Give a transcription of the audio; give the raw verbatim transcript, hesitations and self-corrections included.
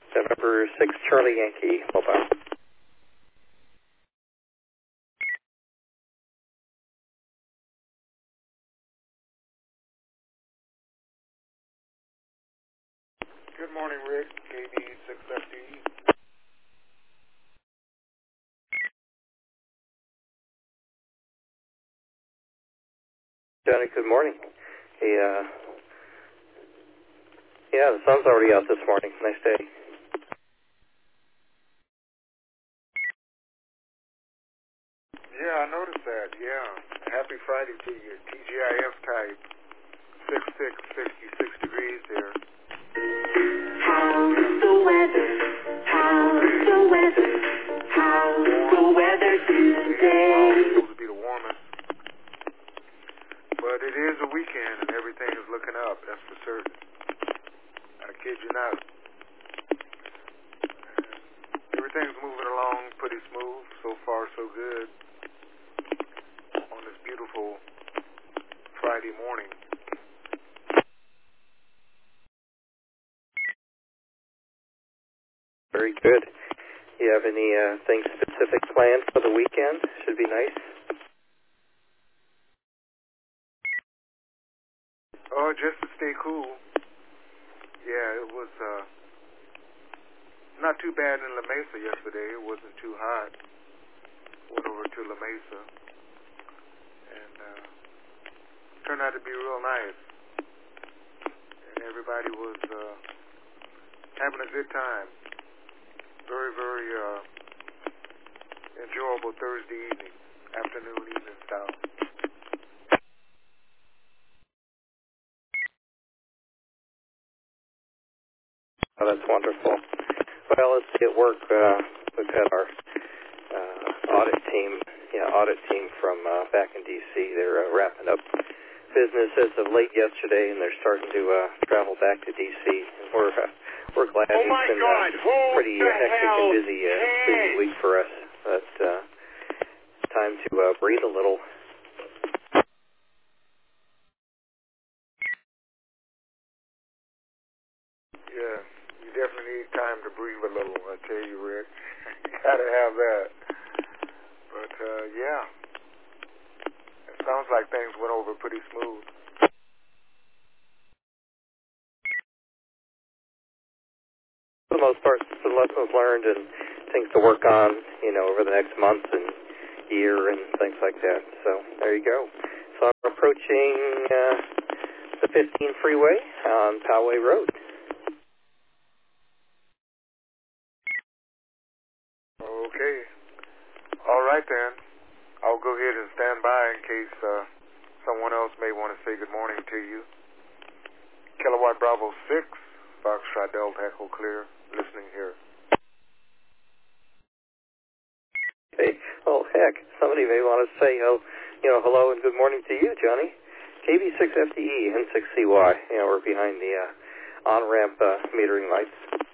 November six, Charlie Yankee, mobile. Good morning, Rick. K B six F D E. Johnny, good morning. Hey, uh, yeah, the sun's already out this morning. Nice day. Yeah, I noticed that, yeah. Happy Friday to you. T G I F type. six six, sixty-six degrees here. How's the weather? How's the weather? How's the weather today? It's supposed to be the warmest. But it is a weekend and everything is looking up, that's for certain. I kid you not. Everything's moving along pretty smooth. So far, so good. On this beautiful Friday morning. Very good. You have any uh, things specific planned for the weekend? Should be nice. Oh, just to stay cool. Yeah, it was uh, not too bad in La Mesa yesterday. It wasn't too hot. Went over to La Mesa. And uh, turned out to be real nice. And everybody was uh, having a good time. Very, very uh, enjoyable Thursday evening, afternoon, evening style. Oh, that's wonderful. Well, let's get work. Uh, we've had our uh, audit team, yeah, audit team from uh, back in D C. They're uh, wrapping up business as of late yesterday, and they're starting to uh, travel back to D C. And we're uh, we're glad. Oh my it's been God! uh, Hold pretty the uh, hectic hell and busy, uh, busy week for us. But uh, it's time to uh, breathe a little. Yeah, you definitely need time to breathe a little, I tell you, Rick. You gotta have that. But, uh, yeah. It sounds like things went over pretty smooth. For the most part, some lessons learned and things to work on, you know, over the next month and year and things like that. So there you go. So I'm approaching uh, the fifteen freeway on Poway Road. Okay. All right, then. I'll go ahead and stand by in case uh, someone else may want to say good morning to you. Kilowatt Bravo six, Foxtrot Delta Echo Clear, listening here. Hey, oh heck, somebody may want to say, oh, you know, hello and good morning to you, Johnny. K B six F D E N six C Y. You know, we're behind the uh, on-ramp uh, metering lights.